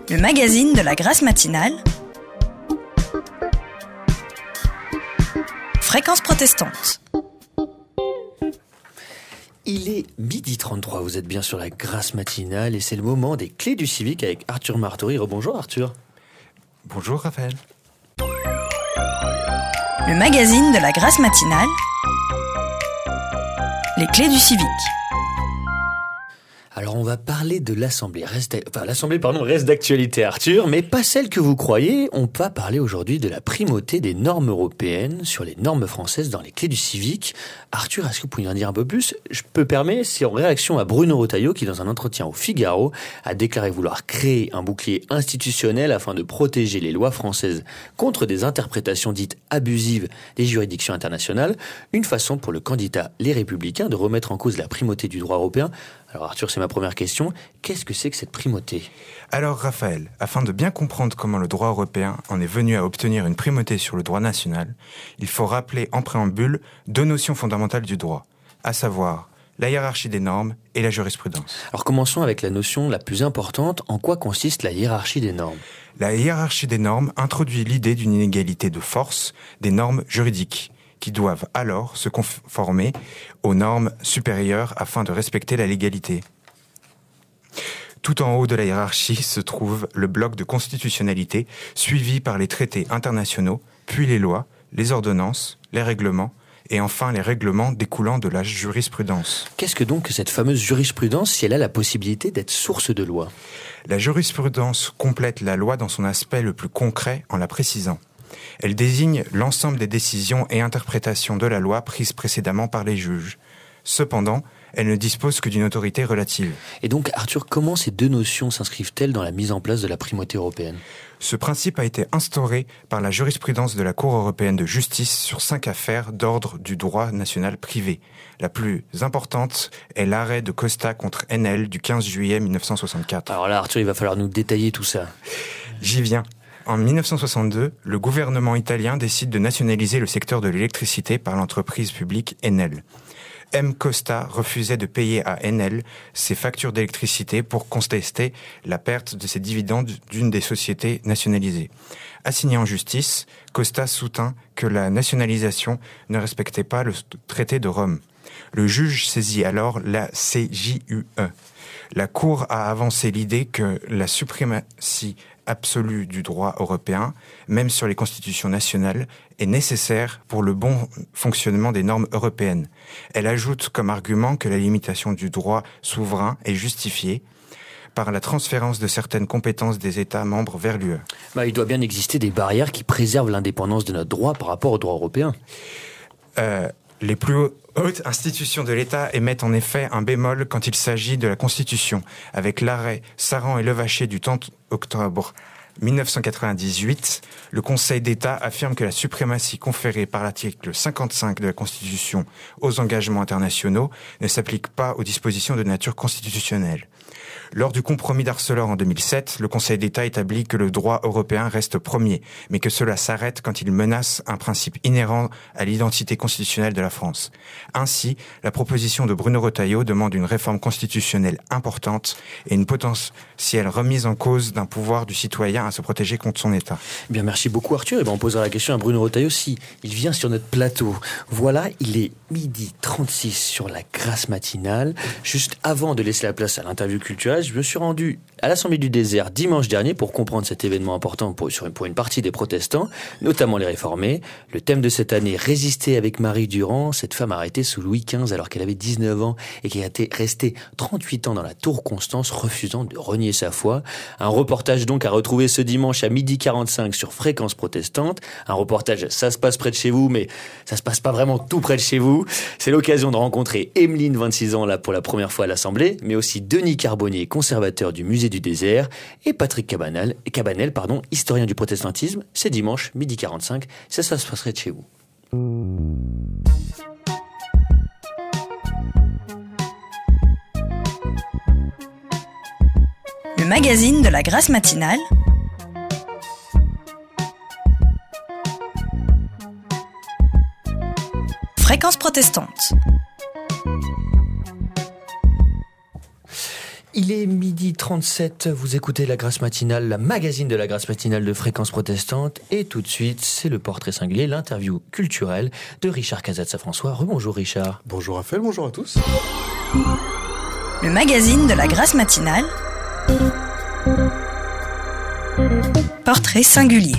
Le magazine de la Grâce matinale. Fréquence protestante. Il est 12h33, vous êtes bien sur la Grâce matinale et c'est le moment des clés du civique avec Arthur Martori. Rebonjour Arthur. Bonjour Raphaël. Le magazine de la Grâce matinale. Les clés du civique. Alors on va parler de l'Assemblée. L'Assemblée reste d'actualité Arthur, mais pas celle que vous croyez. On va parler aujourd'hui de la primauté des normes européennes sur les normes françaises dans les clés du civique. Arthur, est-ce que vous pouvez en dire un peu plus ? Je peux permettre, c'est en réaction à Bruno Retailleau qui, dans un entretien au Figaro, a déclaré vouloir créer un bouclier institutionnel afin de protéger les lois françaises contre des interprétations dites abusives des juridictions internationales. Une façon pour le candidat Les Républicains de remettre en cause la primauté du droit européen. Alors Arthur, c'est ma première question. Qu'est-ce que c'est que cette primauté ? Alors Raphaël, afin de bien comprendre comment le droit européen en est venu à obtenir une primauté sur le droit national, il faut rappeler en préambule deux notions fondamentales du droit, à savoir la hiérarchie des normes et la jurisprudence. Alors commençons avec la notion la plus importante. En quoi consiste la hiérarchie des normes ? La hiérarchie des normes introduit l'idée d'une inégalité de force des normes juridiques, qui doivent alors se conformer aux normes supérieures afin de respecter la légalité. Tout en haut de la hiérarchie se trouve le bloc de constitutionnalité, suivi par les traités internationaux, puis les lois, les ordonnances, les règlements, et enfin les règlements découlant de la jurisprudence. Qu'est-ce que donc cette fameuse jurisprudence si elle a la possibilité d'être source de loi ? La jurisprudence complète la loi dans son aspect le plus concret en la précisant. Elle désigne l'ensemble des décisions et interprétations de la loi prises précédemment par les juges. Cependant, elle ne dispose que d'une autorité relative. Et donc, Arthur, comment ces deux notions s'inscrivent-elles dans la mise en place de la primauté européenne ? Ce principe a été instauré par la jurisprudence de la Cour européenne de justice sur 5 affaires d'ordre du droit national privé. La plus importante est l'arrêt de Costa contre Enel du 15 juillet 1964. Alors là, Arthur, il va falloir nous détailler tout ça. J'y viens. En 1962, le gouvernement italien décide de nationaliser le secteur de l'électricité par l'entreprise publique Enel. M. Costa refusait de payer à Enel ses factures d'électricité pour contester la perte de ses dividendes d'une des sociétés nationalisées. Assigné en justice, Costa soutint que la nationalisation ne respectait pas le traité de Rome. Le juge saisit alors la CJUE. La Cour a avancé l'idée que la suprématie absolue du droit européen, même sur les constitutions nationales, est nécessaire pour le bon fonctionnement des normes européennes. Elle ajoute comme argument que la limitation du droit souverain est justifiée par la transférence de certaines compétences des États membres vers l'UE. Il doit bien exister des barrières qui préservent l'indépendance de notre droit par rapport au droit européen. Les plus hautes institutions de l'État émettent en effet un bémol quand il s'agit de la Constitution, avec l'arrêt Saran et Levaché du 30 octobre 1998, le Conseil d'État affirme que la suprématie conférée par l'article 55 de la Constitution aux engagements internationaux ne s'applique pas aux dispositions de nature constitutionnelle. Lors du compromis d'Arcelor en 2007, le Conseil d'État établit que le droit européen reste premier, mais que cela s'arrête quand il menace un principe inhérent à l'identité constitutionnelle de la France. Ainsi, la proposition de Bruno Retailleau demande une réforme constitutionnelle importante et une potentielle remise en cause d'un pouvoir du citoyen à se protéger contre son État. Bien, merci beaucoup Arthur. On posera la question à Bruno Retailleau si il vient sur notre plateau. Voilà, il est 12h36 sur la Grâce matinale. Juste avant de laisser la place à l'interview culturelle, je me suis rendu à l'Assemblée du désert dimanche dernier pour comprendre cet événement important pour une partie des protestants, notamment les réformés. Le thème de cette année, résister avec Marie Durand, cette femme arrêtée sous Louis XV alors qu'elle avait 19 ans et qui a été restée 38 ans dans la tour Constance, refusant de renier sa foi. Un reportage donc à retrouver ce dimanche à 12h45 sur Fréquence protestante. Un reportage, ça se passe près de chez vous, mais ça se passe pas vraiment tout près de chez vous. C'est l'occasion de rencontrer Emeline, 26 ans, là pour la première fois à l'Assemblée, mais aussi Denis Carbonnier, conservateur du musée du désert, et Patrick Cabanel, historien du protestantisme. C'est dimanche, 12h45, ça se passerait de chez vous. Le magazine de la Grâce matinale. Fréquence protestante. Il est 12h37, vous écoutez La Grâce Matinale, la magazine de La Grâce Matinale de Fréquence Protestante. Et tout de suite, c'est le portrait singulier, l'interview culturelle de Richard Cazatza-François. Rebonjour Richard. Bonjour Raphaël, bonjour à tous. Le magazine de La Grâce Matinale. Portrait singulier.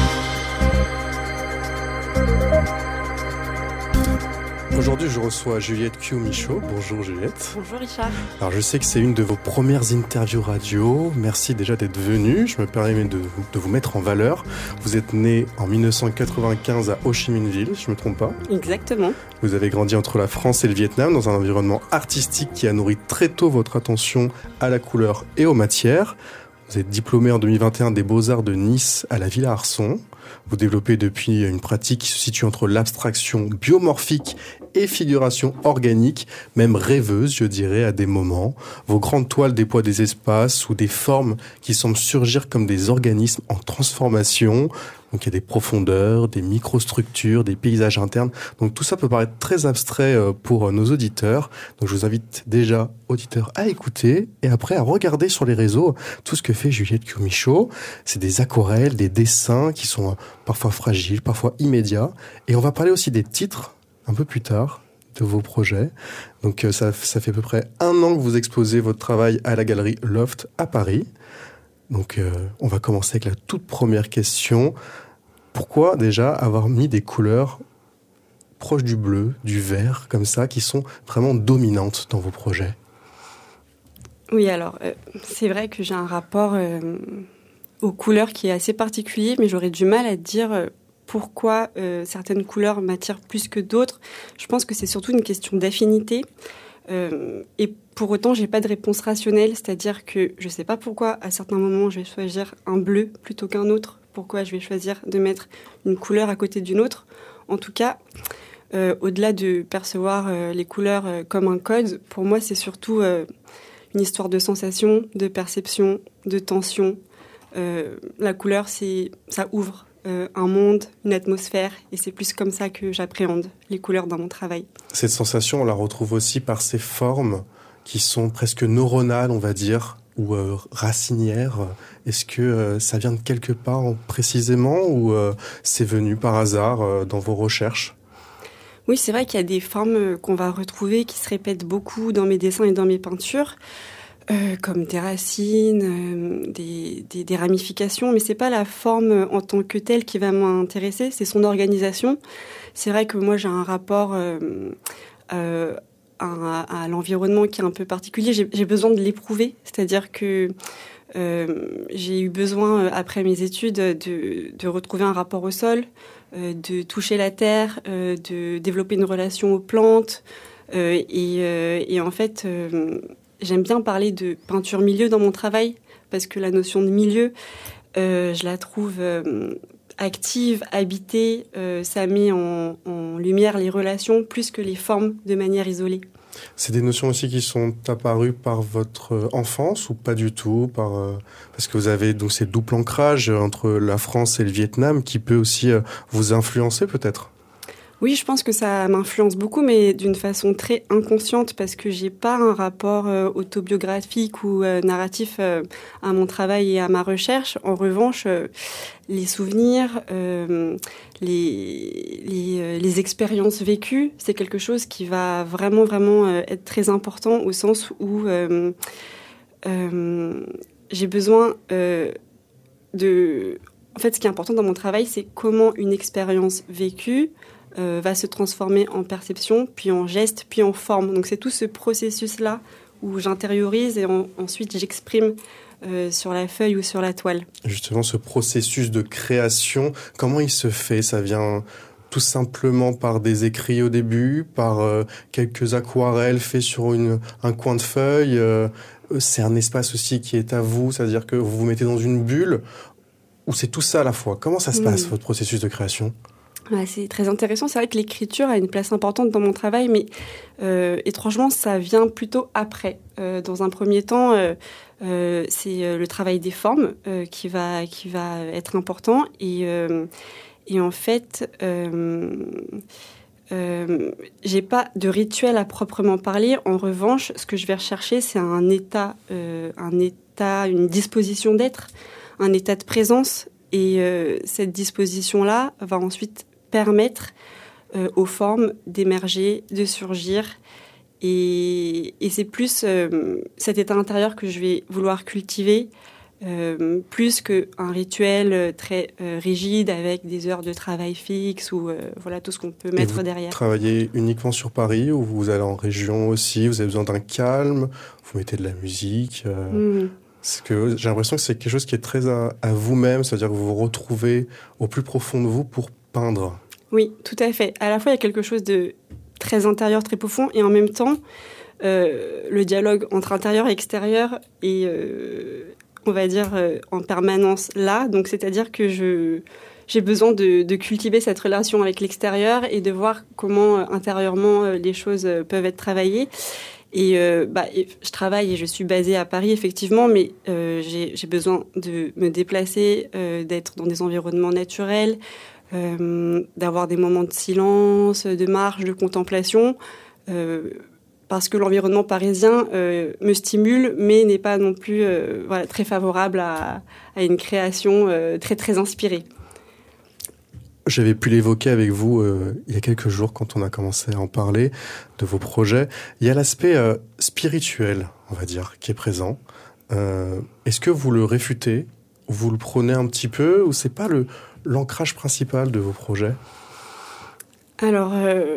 Aujourd'hui, je reçois Juliette Q-Michaud. Bonjour Juliette. Bonjour Richard. Alors, je sais que c'est une de vos premières interviews radio. Merci déjà d'être venue. Je me permets de vous mettre en valeur. Vous êtes née en 1995 à Ho Chi Minh Ville, si je ne me trompe pas. Exactement. Vous avez grandi entre la France et le Vietnam dans un environnement artistique qui a nourri très tôt votre attention à la couleur et aux matières. Vous êtes diplômé en 2021 des Beaux-Arts de Nice à la Villa Arson. Vous développez depuis une pratique qui se situe entre l'abstraction biomorphique et figuration organique, même rêveuse, je dirais, à des moments. Vos grandes toiles déploient des espaces ou des formes qui semblent surgir comme des organismes en transformation. Donc il y a des profondeurs, des microstructures, des paysages internes. Donc tout ça peut paraître très abstrait pour nos auditeurs. Donc je vous invite déjà, auditeurs, à écouter et après à regarder sur les réseaux tout ce que fait Juliette Q-Michaud. C'est des aquarelles, des dessins qui sont parfois fragiles, parfois immédiats. Et on va parler aussi des titres un peu plus tard de vos projets. Donc ça fait à peu près 1 an que vous exposez votre travail à la galerie Loft à Paris. Donc on va commencer avec la toute première question. Pourquoi déjà avoir mis des couleurs proches du bleu, du vert, comme ça, qui sont vraiment dominantes dans vos projets ? Oui, alors c'est vrai que j'ai un rapport aux couleurs qui est assez particulier, mais j'aurais du mal à dire pourquoi certaines couleurs m'attirent plus que d'autres. Je pense que c'est surtout une question d'affinité. Et pour autant, j'ai pas de réponse rationnelle, c'est-à-dire que je sais pas pourquoi à certains moments je vais choisir un bleu plutôt qu'un autre, pourquoi je vais choisir de mettre une couleur à côté d'une autre. En tout cas, au-delà de percevoir les couleurs comme un code, pour moi c'est surtout une histoire de sensation, de perception, de tension. La couleur, ça ouvre un monde, une atmosphère, et c'est plus comme ça que j'appréhende les couleurs dans mon travail. Cette sensation, on la retrouve aussi par ces formes qui sont presque neuronales, on va dire, ou racinières. Est-ce que ça vient de quelque part précisément, ou c'est venu par hasard dans vos recherches ? Oui, c'est vrai qu'il y a des formes qu'on va retrouver qui se répètent beaucoup dans mes dessins et dans mes peintures. Comme des racines, des ramifications, mais c'est pas la forme en tant que telle qui va m'intéresser, c'est son organisation. C'est vrai que moi j'ai un rapport à l'environnement qui est un peu particulier. J'ai besoin de l'éprouver, c'est-à-dire que j'ai eu besoin après mes études de retrouver un rapport au sol, de toucher la terre, de développer une relation aux plantes, et en fait j'aime bien parler de peinture milieu dans mon travail, parce que la notion de milieu, je la trouve active, habitée, ça met en lumière les relations plus que les formes de manière isolée. C'est des notions aussi qui sont apparues par votre enfance ou pas du tout, parce que vous avez donc ces double ancrage entre la France et le Vietnam qui peut aussi vous influencer peut-être ? Oui, je pense que ça m'influence beaucoup, mais d'une façon très inconsciente, parce que j'ai pas un rapport autobiographique ou narratif à mon travail et à ma recherche. En revanche, les souvenirs, les expériences vécues, c'est quelque chose qui va vraiment être très important, au sens où j'ai besoin de... En fait, ce qui est important dans mon travail, c'est comment une expérience vécue va se transformer en perception, puis en geste, puis en forme. Donc c'est tout ce processus-là où j'intériorise et ensuite j'exprime sur la feuille ou sur la toile. Justement, ce processus de création, comment il se fait ? Ça vient tout simplement par des écrits au début, par quelques aquarelles faites sur un coin de feuille. C'est un espace aussi qui est à vous, c'est-à-dire que vous vous mettez dans une bulle, ou c'est tout ça à la fois ? Comment ça se passe, votre processus de création ? C'est très intéressant. C'est vrai que l'écriture a une place importante dans mon travail, mais étrangement, ça vient plutôt après. Dans un premier temps, c'est le travail des formes qui va être important. Et en fait, j'ai pas de rituel à proprement parler. En revanche, ce que je vais rechercher, c'est un état, une disposition d'être, un état de présence. Et cette disposition-là va ensuite permettre aux formes d'émerger, de surgir. Et c'est plus cet état intérieur que je vais vouloir cultiver, plus qu'un rituel très rigide avec des heures de travail fixes ou voilà tout ce qu'on peut mettre derrière. Vous travaillez uniquement sur Paris ou vous allez en région aussi? Vous avez besoin d'un calme? Vous mettez de la musique? Parce que j'ai l'impression que c'est quelque chose qui est très à vous-même, c'est-à-dire que vous vous retrouvez au plus profond de vous pour peindre. Oui, tout à fait. À la fois, il y a quelque chose de très intérieur, très profond, et en même temps, le dialogue entre intérieur et extérieur est, on va dire, en permanence là. Donc, c'est-à-dire que j'ai besoin de cultiver cette relation avec l'extérieur et de voir comment intérieurement les choses peuvent être travaillées. Et je travaille et je suis basée à Paris, effectivement, mais j'ai besoin de me déplacer, d'être dans des environnements naturels, d'avoir des moments de silence, de marche, de contemplation, parce que l'environnement parisien me stimule, mais n'est pas non plus très favorable à une création très, très inspirée. J'avais pu l'évoquer avec vous il y a quelques jours quand on a commencé à en parler de vos projets. Il y a l'aspect spirituel, on va dire, qui est présent. Est-ce que vous le réfutez? Vous le prenez un petit peu? Ou c'est pas l'ancrage principal de vos projets? Alors,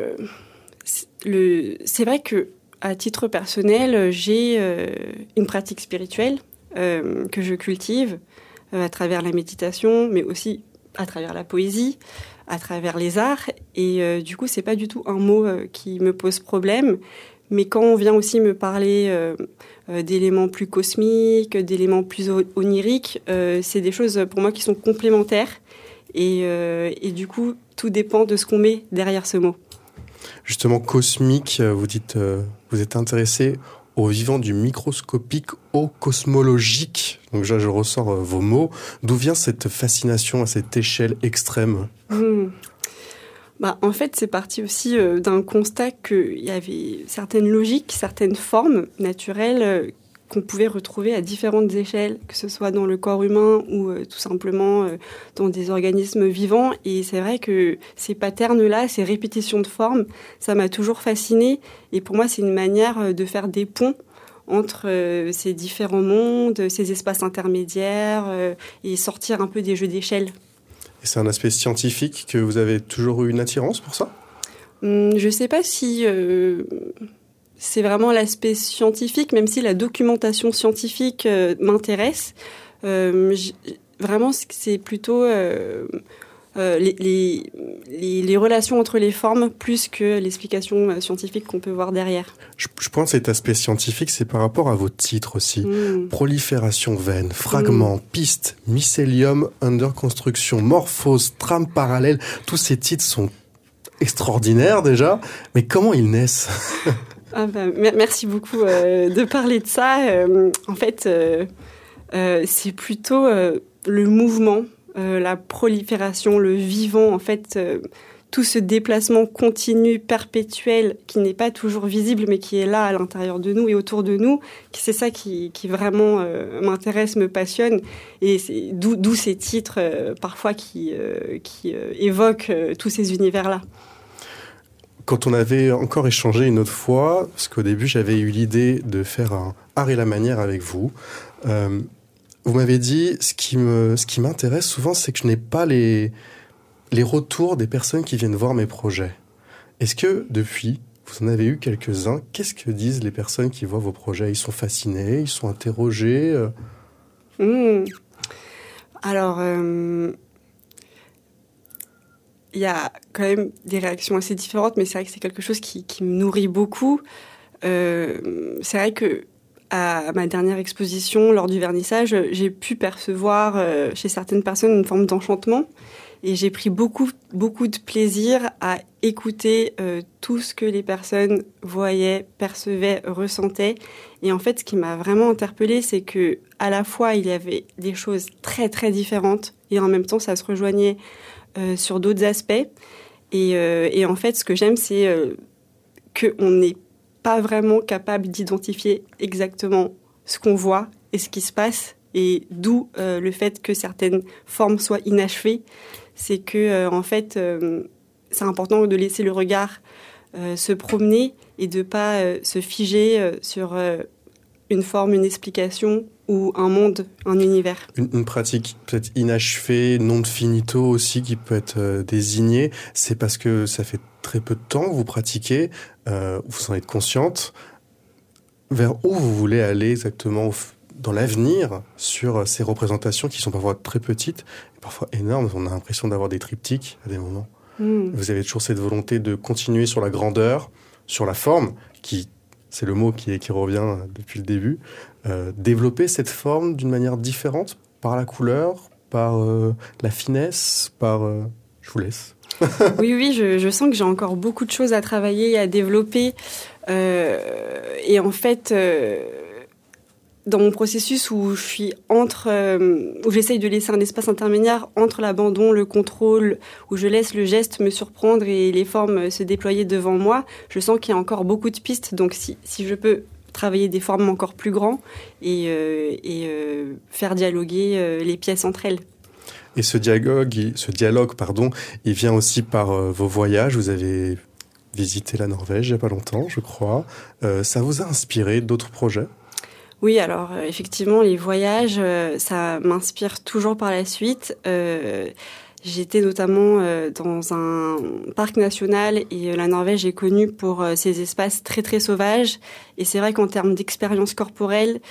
c'est vrai que à titre personnel, j'ai une pratique spirituelle que je cultive à travers la méditation, mais aussi à travers la poésie, à travers les arts. Et du coup, c'est pas du tout un mot qui me pose problème. Mais quand on vient aussi me parler d'éléments plus cosmiques, d'éléments plus oniriques, c'est des choses pour moi qui sont complémentaires. Et du coup, tout dépend de ce qu'on met derrière ce mot. Justement, cosmique, vous dites, vous êtes intéressé au vivant du microscopique au cosmologique. Donc là, je ressors vos mots. D'où vient cette fascination à cette échelle extrême? En fait, c'est parti aussi d'un constat qu'il y avait certaines logiques, certaines formes naturelles qu'on pouvait retrouver à différentes échelles, que ce soit dans le corps humain ou tout simplement dans des organismes vivants. Et c'est vrai que ces patterns-là, ces répétitions de formes, ça m'a toujours fascinée. Et pour moi, c'est une manière de faire des ponts entre ces différents mondes, ces espaces intermédiaires, et sortir un peu des jeux d'échelle. Et c'est un aspect scientifique que vous avez toujours eu une attirance pour ça? Je ne sais pas si c'est vraiment l'aspect scientifique, même si la documentation scientifique m'intéresse. Vraiment, c'est plutôt les relations entre les formes plus que l'explication scientifique qu'on peut voir derrière. Je pense que cet aspect scientifique, c'est par rapport à vos titres aussi. Prolifération vaine, fragments, pistes, mycélium, under construction, morphose, trame parallèle. Tous ces titres sont extraordinaires déjà, mais comment ils naissent? Merci beaucoup de parler de ça. En fait, c'est plutôt le mouvement, la prolifération, le vivant, en fait, tout ce déplacement continu, perpétuel, qui n'est pas toujours visible, mais qui est là à l'intérieur de nous et autour de nous. C'est ça qui vraiment m'intéresse, me passionne. Et c'est d'où ces titres, parfois, qui évoquent tous ces univers-là. Quand on avait encore échangé une autre fois, parce qu'au début, j'avais eu l'idée de faire un art et la manière avec vous, vous m'avez dit, ce qui m'intéresse souvent, c'est que je n'ai pas les retours des personnes qui viennent voir mes projets. Est-ce que, depuis, vous en avez eu quelques-uns, qu'est-ce que disent les personnes qui voient vos projets? Ils sont fascinés, ils sont interrogés? Alors, il y a quand même des réactions assez différentes, mais c'est vrai que c'est quelque chose qui me nourrit beaucoup. C'est vrai que à ma dernière exposition, lors du vernissage, j'ai pu percevoir chez certaines personnes une forme d'enchantement. Et j'ai pris beaucoup de plaisir à écouter tout ce que les personnes voyaient, percevaient, ressentaient. Et en fait, ce qui m'a vraiment interpellée, c'est que à la fois, il y avait des choses très, très différentes et en même temps, ça se rejoignait sur d'autres aspects. Et en fait, ce que j'aime, c'est qu'on n'est pas vraiment capable d'identifier exactement ce qu'on voit et ce qui se passe, et d'où le fait que certaines formes soient inachevées. C'est que, en fait, c'est important de laisser le regard se promener et de ne pas se figer sur une forme, une explication ou un monde, un univers. Une pratique peut-être inachevée, non de finito aussi, qui peut être désignée, c'est parce que ça fait très peu de temps que vous pratiquez, vous en êtes consciente. Vers où vous voulez aller exactement dans l'avenir sur ces représentations qui sont parfois très petites et parfois énormes? On a l'impression d'avoir des triptyques à des moments. Vous avez toujours cette volonté de continuer sur la grandeur, sur la forme, c'est le mot qui revient depuis le début. Développer cette forme d'une manière différente, par la couleur, par la finesse, je vous laisse. Oui, je sens que j'ai encore beaucoup de choses à travailler et à développer. Et en fait, dans mon processus où je suis où j'essaye de laisser un espace intermédiaire entre l'abandon, le contrôle, où je laisse le geste me surprendre et les formes se déployer devant moi, je sens qu'il y a encore beaucoup de pistes. Donc si je peux travailler des formes encore plus grandes et faire dialoguer les pièces entre elles. Et ce dialogue, il vient aussi par vos voyages. Vous avez visité la Norvège il n'y a pas longtemps, je crois. Ça vous a inspiré d'autres projets ? Oui, alors effectivement, les voyages, ça m'inspire toujours par la suite. J'étais notamment dans un parc national et la Norvège est connue pour ses espaces très très sauvages. Et c'est vrai qu'en termes d'expérience corporelle,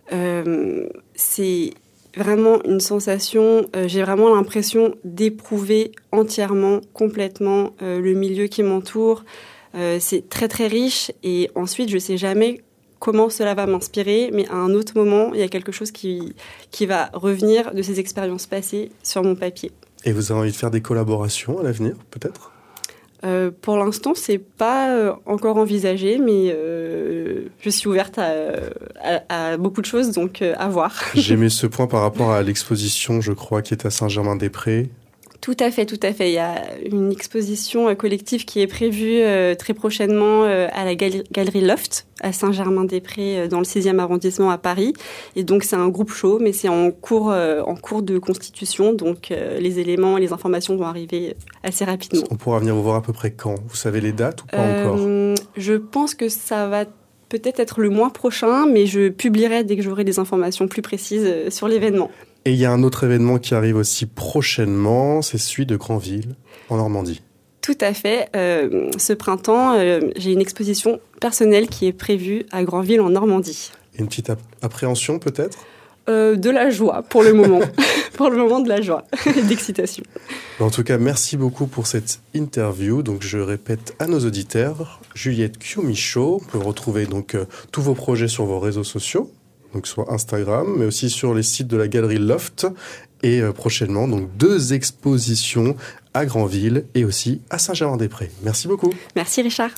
c'est vraiment une sensation, j'ai vraiment l'impression d'éprouver entièrement, complètement le milieu qui m'entoure. C'est très très riche et ensuite je sais jamais comment cela va m'inspirer, mais à un autre moment, il y a quelque chose qui va revenir de ces expériences passées sur mon papier. Et vous avez envie de faire des collaborations à l'avenir, peut-être ? Pour l'instant, c'est pas encore envisagé, mais je suis ouverte à beaucoup de choses, donc à voir. J'aimais ce point par rapport à l'exposition, je crois, qui est à Saint-Germain-des-Prés. Tout à fait. Il y a une exposition collective qui est prévue très prochainement à la Galerie Loft, à Saint-Germain-des-Prés, dans le 6e arrondissement à Paris. Et donc, c'est un groupe show, mais c'est en cours de constitution. Donc, les éléments et les informations vont arriver assez rapidement. On pourra venir vous voir à peu près quand ? Vous savez les dates ou pas encore ? Je pense que ça va peut-être être le mois prochain, mais je publierai dès que j'aurai des informations plus précises sur l'événement. Et il y a un autre événement qui arrive aussi prochainement, c'est celui de Granville, en Normandie. Tout à fait. Ce printemps, j'ai une exposition personnelle qui est prévue à Granville, en Normandie. Et une petite appréhension peut-être ? De la joie, pour le moment. Pour le moment, de la joie et d'excitation. En tout cas, merci beaucoup pour cette interview. Donc, je répète à nos auditeurs, Juliette Kiyomicho, vous pouvez retrouver donc tous vos projets sur vos réseaux sociaux. Donc soit Instagram, mais aussi sur les sites de la Galerie Loft. Et prochainement, donc 2 expositions à Granville et aussi à Saint-Germain-des-Prés. Merci beaucoup. Merci Richard.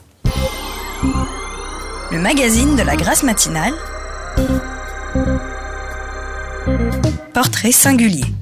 Le magazine de la Grâce matinale. Portrait singulier.